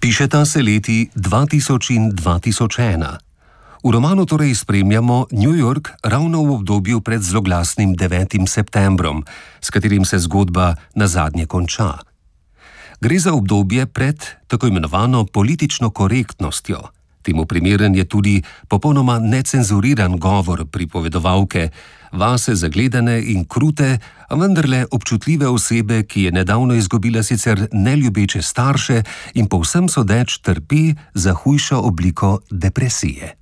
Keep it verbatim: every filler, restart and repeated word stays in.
Pišeta se leti dva tisoč in dva tisoč ena. V romanu torej spremljamo New York ravno v obdobju pred zloglasnim devetim septembrom, s katerim se zgodba nazadnje konča. Gre za obdobje pred tako imenovano politično korektnostjo. Temu primeren je tudi popolnoma necenzuriran govor pripovedovalke, vase zagledane in krute, a vendarle občutljive osebe, ki je nedavno izgubila sicer neljubeče starše in povsem sodeč trpi za hujšo obliko depresije.